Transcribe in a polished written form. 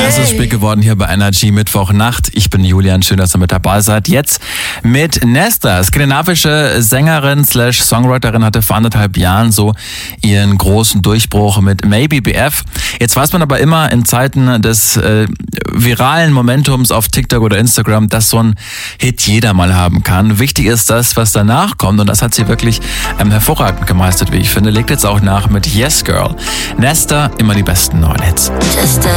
Das ist spät geworden hier bei Energy Mittwochnacht. Ich bin Julian, schön, dass ihr mit dabei seid. Jetzt mit Nesta, skandinavische Sängerin / Songwriterin, hatte vor 1,5 Jahren so ihren großen Durchbruch mit Maybe BF. Jetzt weiß man aber immer in Zeiten des viralen Momentums auf TikTok oder Instagram, dass so ein Hit jeder mal haben kann. Wichtig ist das, was danach kommt, und das hat sie wirklich hervorragend gemeistert, wie ich finde. Legt jetzt auch nach mit Yes Girl. Nesta, immer die besten neuen Hits. Just